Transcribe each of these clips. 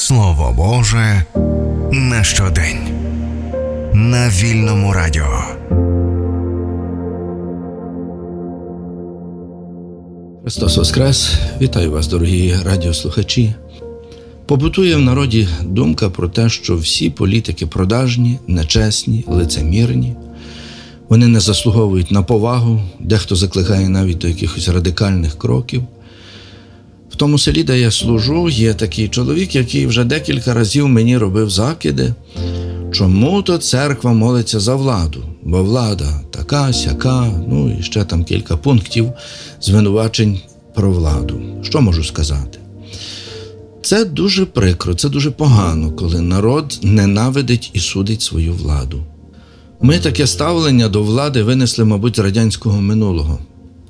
Слово Боже на щодень. На Вільному радіо. Христос Воскрес! Вітаю вас, дорогі радіослухачі. Побутує в народі думка про те, що всі політики продажні, нечесні, лицемірні. Вони не заслуговують на повагу, дехто закликає навіть до якихось радикальних кроків. В тому селі, де я служу, є такий чоловік, який вже декілька разів мені робив закиди, чому-то церква молиться за владу, бо влада така, сяка, і ще там кілька пунктів звинувачень про владу. Що можу сказати? Це дуже прикро, це дуже погано, коли народ ненавидить і судить свою владу. Ми таке ставлення до влади винесли, мабуть, з радянського минулого.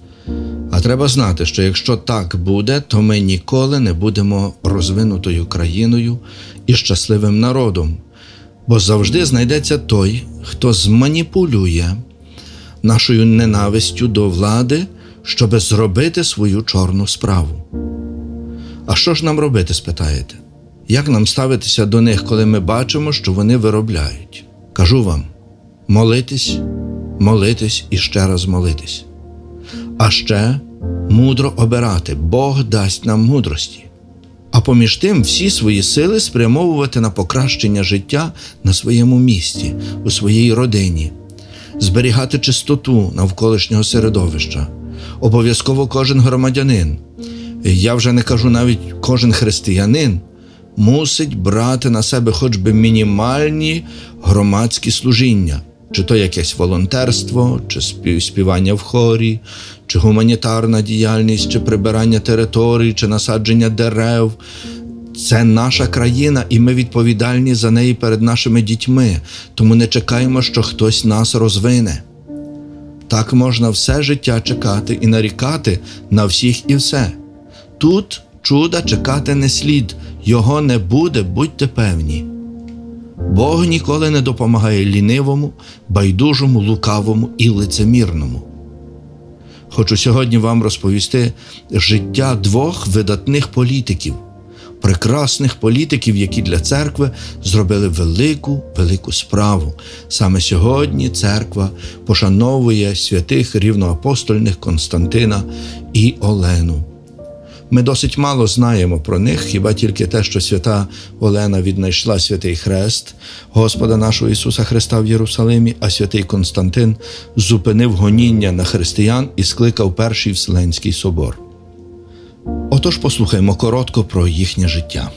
А треба знати, що якщо так буде, то ми ніколи не будемо розвинутою країною і щасливим народом. Бо завжди знайдеться той, хто зманіпулює нашою ненавистю до влади, щоб зробити свою чорну справу. А що ж нам робити, спитаєте? Як нам ставитися до них, коли ми бачимо, що вони виробляють? Кажу вам, молитись, молитись і ще раз молитись. А ще мудро обирати. Бог дасть нам мудрості. А поміж тим всі свої сили спрямовувати на покращення життя на своєму місці, у своїй родині. Зберігати чистоту навколишнього середовища. Обов'язково кожен громадянин, я вже не кажу навіть кожен християнин, мусить брати на себе хоч би мінімальні громадські служіння. Чи то якесь волонтерство, чи співання в хорі, чи гуманітарна діяльність, чи прибирання територій, чи насадження дерев. Це наша країна, і ми відповідальні за неї перед нашими дітьми, тому не чекаємо, що хтось нас розвине. Так можна все життя чекати і нарікати на всіх і все. Тут чуда чекати не слід, його не буде, будьте певні. Бог ніколи не допомагає лінивому, байдужому, лукавому і лицемірному. Хочу сьогодні вам розповісти життя двох видатних політиків, прекрасних політиків, які для церкви зробили велику справу. Саме сьогодні церква пошановує святих рівноапостольних Константина і Олену. Ми досить мало знаємо про них, хіба тільки те, що свята Олена віднайшла святий хрест Господа нашого Ісуса Христа в Єрусалимі, а святий Константин зупинив гоніння на християн і скликав Перший Вселенський собор. Отож послухаймо коротко про їхнє життя.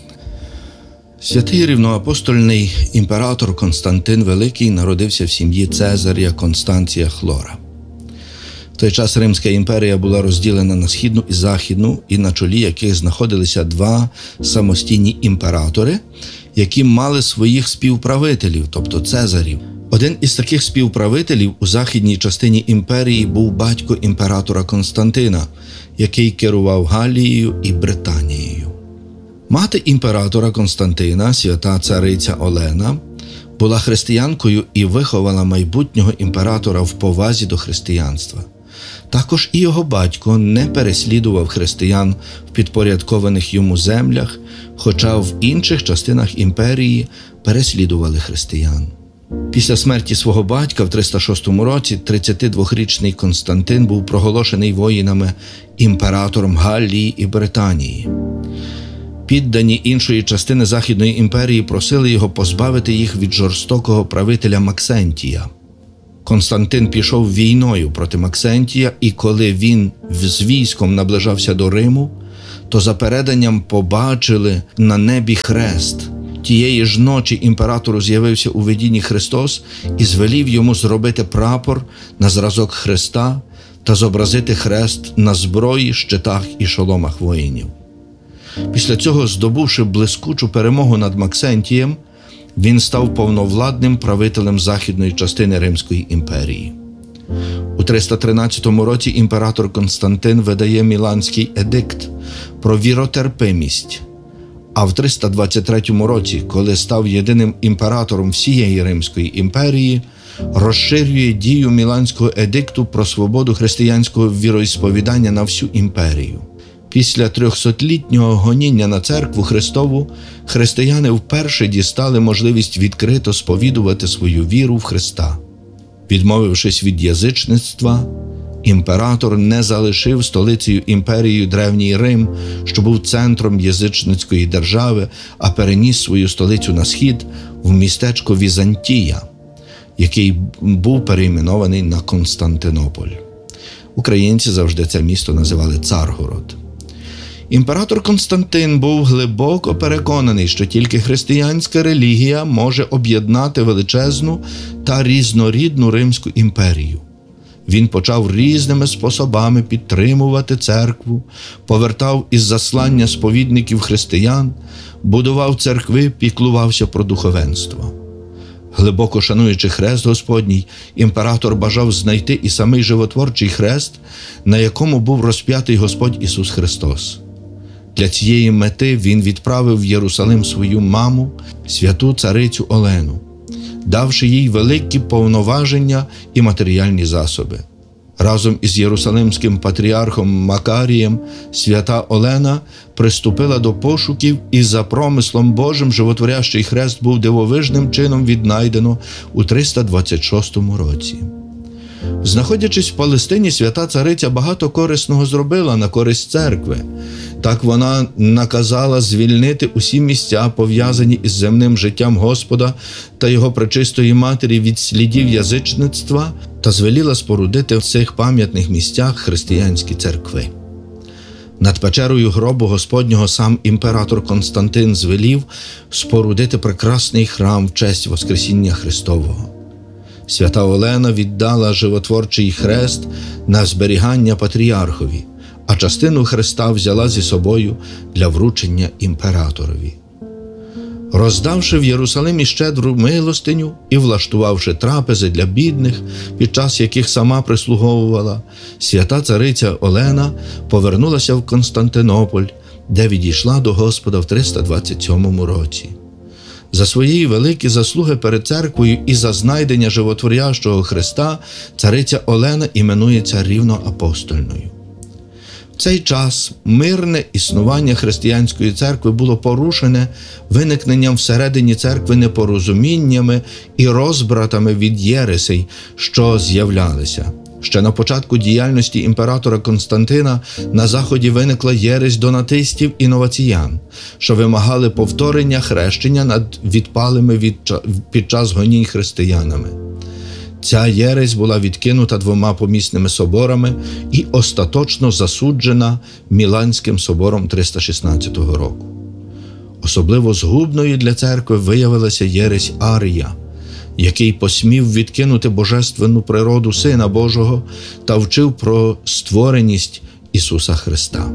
Святий рівноапостольний імператор Константин Великий народився в сім'ї Цезаря Констанція Хлора. В той час Римська імперія була розділена на Східну і Західну, і на чолі яких знаходилися два самостійні імператори, які мали своїх співправителів, тобто цезарів. Один із таких співправителів у західній частині імперії був батько імператора Константина, який керував Галією і Британією. Мати імператора Константина, свята цариця Олена, була християнкою і виховала майбутнього імператора в повазі до християнства. Також і його батько не переслідував християн в підпорядкованих йому землях, хоча в інших частинах імперії переслідували християн. Після смерті свого батька в 306 році 32-річний Константин був проголошений воїнами імператором Галлії і Британії. Піддані іншої частини Західної імперії просили його позбавити їх від жорстокого правителя Максентія. Константин пішов війною проти Максентія, і коли він з військом наближався до Риму, то за переданням побачили на небі хрест. Тієї ж ночі імператору з'явився у видінні Христос і звелів йому зробити прапор на зразок хреста та зобразити хрест на зброї, щитах і шоломах воїнів. Після цього, здобувши блискучу перемогу над Максентієм, він став повновладним правителем західної частини Римської імперії. У 313 році імператор Константин видає Міланський едикт про віротерпимість, а в 323 році, коли став єдиним імператором всієї Римської імперії, розширює дію Міланського едикту про свободу християнського віроісповідання на всю імперію. Після 300-літнього гоніння на церкву Христову християни вперше дістали можливість відкрито сповідувати свою віру в Христа. Відмовившись від язичництва, імператор не залишив столицею імперії Древній Рим, що був центром язичницької держави, а переніс свою столицю на схід в містечко Візантія, який був перейменований на Константинополь. Українці завжди це місто називали Царгород. Імператор Константин був глибоко переконаний, що тільки християнська релігія може об'єднати величезну та різнорідну Римську імперію. Він почав різними способами підтримувати церкву, повертав із заслання сповідників християн, будував церкви, піклувався про духовенство. Глибоко шануючи хрест Господній, імператор бажав знайти і самий животворчий хрест, на якому був розп'ятий Господь Ісус Христос. Для цієї мети він відправив в Єрусалим свою маму, святу царицю Олену, давши їй великі повноваження і матеріальні засоби. Разом із Єрусалимським патріархом Макарієм свята Олена приступила до пошуків, і за промислом Божим животворящий хрест був дивовижним чином віднайдено у 326 році. Знаходячись в Палестині, свята цариця багато корисного зробила на користь церкви. Так вона наказала звільнити усі місця, пов'язані із земним життям Господа та Його пречистої Матері від слідів язичництва, та звеліла спорудити в цих пам'ятних місцях християнські церкви. Над печерою гробу Господнього сам імператор Константин звелів спорудити прекрасний храм в честь Воскресіння Христового. Свята Олена віддала животворчий хрест на зберігання патріархові, а частину хреста взяла зі собою для вручення імператорові. Роздавши в Єрусалимі щедру милостиню і влаштувавши трапези для бідних, під час яких сама прислуговувала, свята цариця Олена повернулася в Константинополь, де відійшла до Господа в 327 році. За свої великі заслуги перед церквою і за знайдення животворящого Христа цариця Олена іменується рівноапостольною. В цей час мирне існування християнської церкви було порушене виникненням всередині церкви непорозуміннями і розбратами від єресей, що з'являлися. Ще на початку діяльності імператора Константина на Заході виникла єресь донатистів і новаціян, що вимагали повторення хрещення над відпалими під час гонінь християнами. Ця єресь була відкинута 2 помісними соборами і остаточно засуджена Міланським собором 316 року. Особливо згубною для церкви виявилася єресь Арія, який посмів відкинути божественну природу Сина Божого та вчив про створеність Ісуса Христа.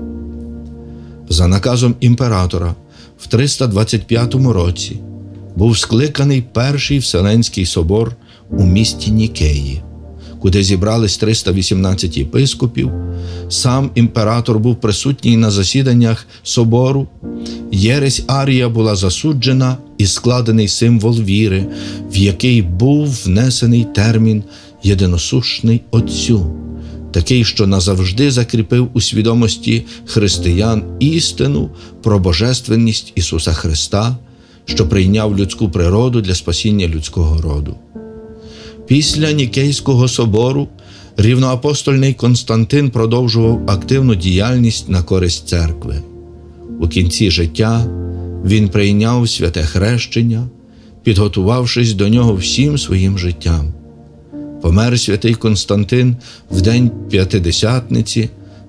За наказом імператора в 325 році був скликаний Перший Вселенський собор у місті Нікеї, куди зібрались 318 єпископів. Сам імператор був присутній на засіданнях собору. Єресь Арія була засуджена і складений символ віри, в який був внесений термін «єдиносущний Отцю», такий, що назавжди закріпив у свідомості християн істину про божественність Ісуса Христа, що прийняв людську природу для спасіння людського роду. Після Нікейського собору рівноапостольний Константин продовжував активну діяльність на користь церкви. У кінці життя він прийняв святе хрещення, підготувавшись до нього всім своїм життям. Помер святий Константин в день П'ятидесятниці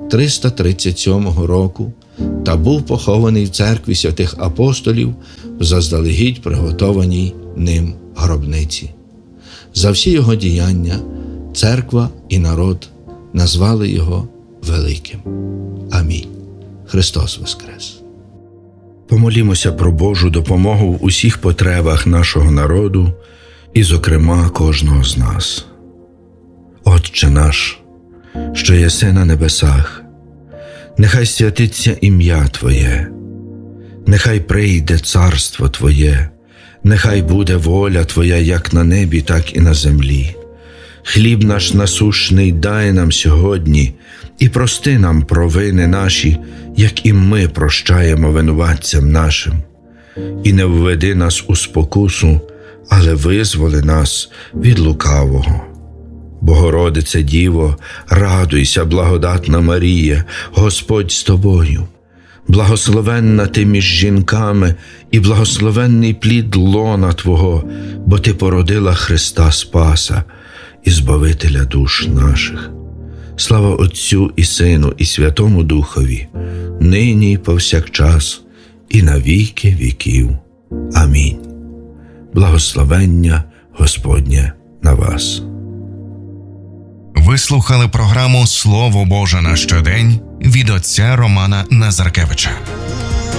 337 року та був похований в церкві святих апостолів в заздалегідь приготованій ним гробниці. За всі його діяння церква і народ назвали його великим. Амінь. Христос Воскрес! Помолімося про Божу допомогу в усіх потребах нашого народу і, зокрема, кожного з нас. Отче наш, що єси на небесах, нехай святиться ім'я Твоє, нехай прийде царство Твоє, нехай буде воля Твоя як на небі, так і на землі. Хліб наш насущний дай нам сьогодні, і прости нам провини наші, як і ми прощаємо винуватцям нашим. І не введи нас у спокусу, але визволи нас від лукавого. Богородице Діво, радуйся, благодатна Марія, Господь з тобою. Благословенна ти між жінками, і благословенний плід лона Твого, бо ти породила Христа Спаса і Збавителя душ наших. Слава Отцю і Сину, і Святому Духові, нині і повсякчас, і на віки віків. Амінь. Благословення Господнє на вас. Ви слухали програму «Слово Боже на щодень» від отця Романа Назаркевича.